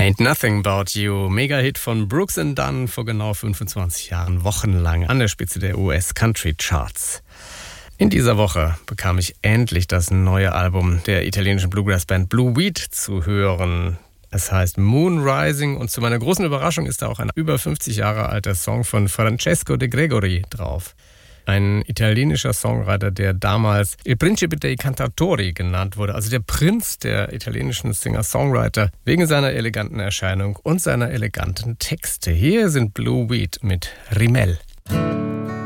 Ain't Nothing About You, Mega-Hit von Brooks and Dunn vor genau 25 Jahren, wochenlang an der Spitze der US-Country-Charts. In dieser Woche bekam ich endlich das neue Album der italienischen Bluegrass-Band Blue Weed zu hören. Es heißt Moon Rising und zu meiner großen Überraschung ist da auch ein über 50 Jahre alter Song von Francesco De Gregori drauf. Ein italienischer Songwriter, der damals Il Principe dei Cantatori genannt wurde, also der Prinz der italienischen Singer-Songwriter, wegen seiner eleganten Erscheinung und seiner eleganten Texte. Hier sind Blue Weed mit Rimel.